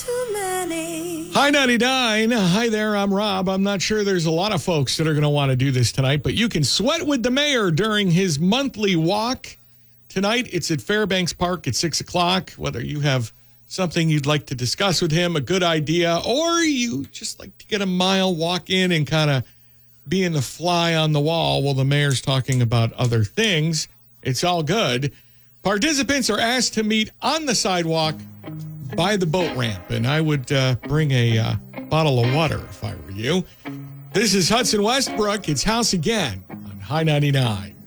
too many. Hi, 99. Hi there, I'm Rob. I'm not sure there's a lot of folks that are going to want to do this tonight, but you can sweat with the mayor during his monthly walk. Tonight, it's at Fairbanks Park at 6 o'clock. Whether you have something you'd like to discuss with him, a good idea, or you just like to get a mile walk in and kind of being the fly on the wall while the mayor's talking about other things, it's all good. Participants are asked to meet on the sidewalk by the boat ramp, and I would bring a bottle of water if I were you. This is Hudson Westbrook. It's House Again on High 99.